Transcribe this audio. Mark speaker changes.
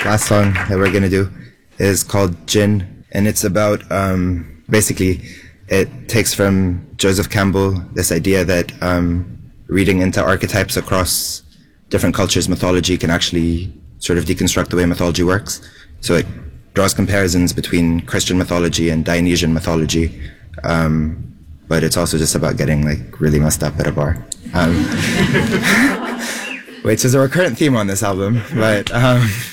Speaker 1: last song that we're gonna do is called Jinn, and it's about basically it takes from Joseph Campbell this idea that reading into archetypes across different cultures' mythology can actually sort of deconstruct the way mythology works. So it draws comparisons between Christian mythology and Dionysian mythology, but it's also just about getting like really messed up at a bar. Which is a recurrent theme on this album, but